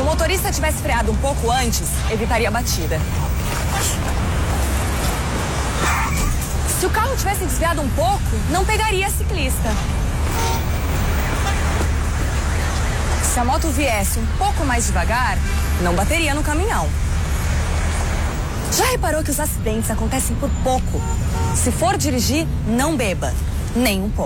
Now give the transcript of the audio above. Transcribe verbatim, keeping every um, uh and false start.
Se o motorista tivesse freado um pouco antes, evitaria a batida. Se o carro tivesse desviado um pouco, não pegaria a ciclista. Se a moto viesse um pouco mais devagar, não bateria no caminhão. Já reparou que os acidentes acontecem por pouco? Se for dirigir, não beba, nem um pouco.